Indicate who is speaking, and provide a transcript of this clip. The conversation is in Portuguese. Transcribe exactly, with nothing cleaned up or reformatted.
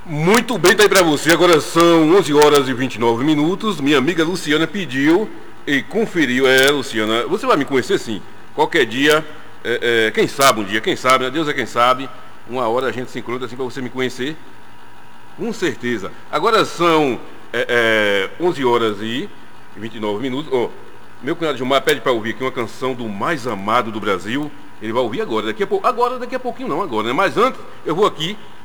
Speaker 1: Muito bem, tá aí pra você. Agora são onze horas e vinte e nove minutos. Minha amiga Luciana pediu e conferiu. É, Luciana, você vai me conhecer sim. Qualquer dia, é, é, quem sabe um dia, quem sabe, né? Deus é quem sabe. Uma hora a gente se encontra assim pra você me conhecer. Com certeza. Agora são é, é, onze horas e vinte e nove minutos. Oh, meu cunhado Gilmar pede pra ouvir aqui uma canção do mais amado do Brasil. Ele vai ouvir agora, daqui a pouco. Agora, daqui a pouquinho não, agora, né? Mas antes, eu vou aqui